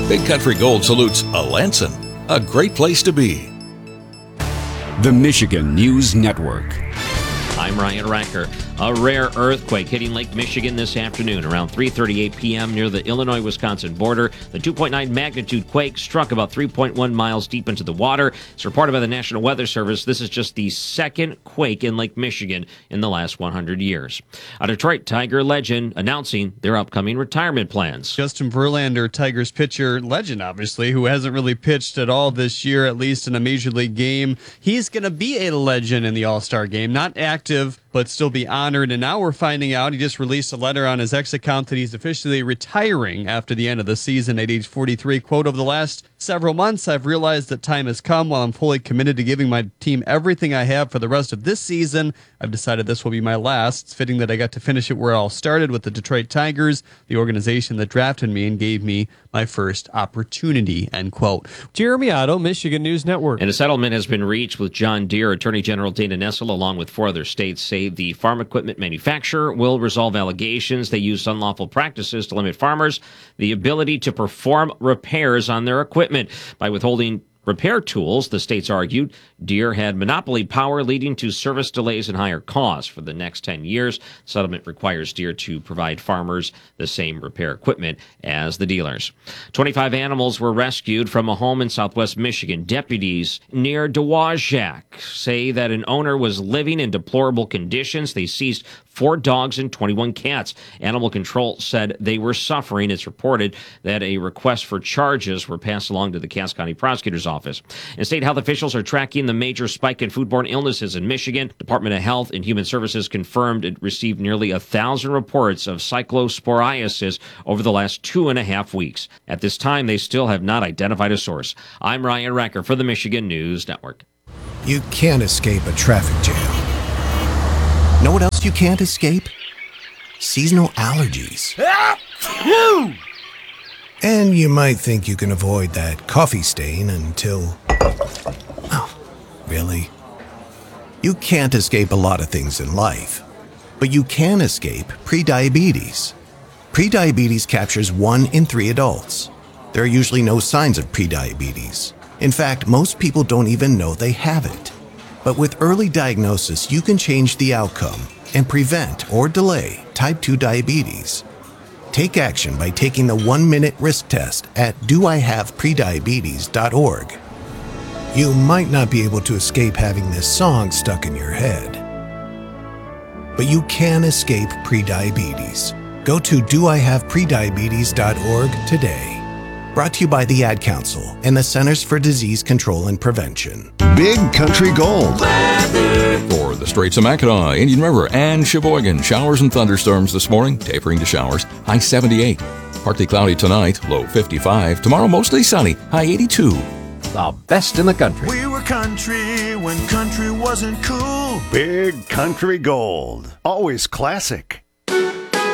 Big Country Gold salutes Alanson, a great place to be. The Michigan News Network. I'm Ryan Racker. A rare earthquake hitting Lake Michigan this afternoon around 3:38 p.m. near the Illinois-Wisconsin border. The 2.9 magnitude quake struck about 3.1 miles deep into the water. It's reported by the National Weather Service. This is just the second quake in Lake Michigan in the last 100 years. A Detroit Tiger legend announcing their upcoming retirement plans. Justin Verlander, Tigers pitcher, legend obviously, who hasn't really pitched at all this year, at least in a major league game. He's going to be a legend in the All-Star game, not active, but still be honored. And now we're finding out, he just released a letter on his X account that he's officially retiring after the end of the season at age 43. Quote, over the last several months, I've realized that time has come. While I'm fully committed to giving my team everything I have for the rest of this season, I've decided this will be my last. It's fitting that I got to finish it where it all started with the Detroit Tigers, the organization that drafted me and gave me my first opportunity, end quote. Jeremy Otto, Michigan News Network. And a settlement has been reached with John Deere. Attorney General Dana Nessel, along with 4 other states, say the farm equipment manufacturer will resolve allegations they used unlawful practices to limit farmers the ability to perform repairs on their equipment. By withholding repair tools, the states argued, Deere had monopoly power, leading to service delays and higher costs. For the next 10 years, settlement requires Deere to provide farmers the same repair equipment as the dealers. 25 animals were rescued from a home in southwest Michigan. Deputies near Dowagiac say that an owner was living in deplorable conditions. They seized 4 dogs and 21 cats. Animal Control said they were suffering. It's reported that a request for charges were passed along to the Cass County Prosecutor's Office. And state health officials are tracking the major spike in foodborne illnesses in Michigan. Department of Health and Human Services confirmed it received nearly 1,000 reports of cyclosporiasis over the last 2.5 weeks. At this time, they still have not identified a source. I'm Ryan Racker for the Michigan News Network. You can't escape a traffic jam. Know what else you can't escape? Seasonal allergies. And you might think you can avoid that coffee stain until... Oh, really? You can't escape a lot of things in life, but you can escape prediabetes. Prediabetes captures 1 in 3 adults. There are usually no signs of prediabetes. In fact, most people don't even know they have it. But with early diagnosis, you can change the outcome and prevent or delay type 2 diabetes. Take action by taking the 1-minute risk test at doihaveprediabetes.org. You might not be able to escape having this song stuck in your head, but you can escape prediabetes. Go to doihaveprediabetes.org today. Brought to you by the Ad Council and the Centers for Disease Control and Prevention. Big Country Gold. For the Straits of Mackinac, Indian River, and Sheboygan, showers and thunderstorms this morning, tapering to showers, high 78. Partly cloudy tonight, low 55. Tomorrow, mostly sunny, high 82. The best in the country. We were country when country wasn't cool. Big Country Gold. Always classic.